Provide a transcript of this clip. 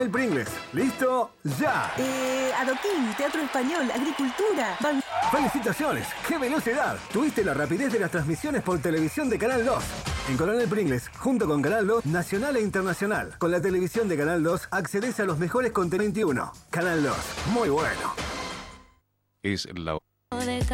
El Pringles. ¿Listo? ¡Ya! Adoquín, teatro español, agricultura. ¡Felicitaciones! ¡Qué velocidad! Tuviste la rapidez de las transmisiones por televisión de Canal 2. En Coronel Pringles, junto con Canal 2, nacional e internacional. Con la televisión de Canal 2, accedes a los mejores contenidos. 21. Canal 2. Muy bueno. Es la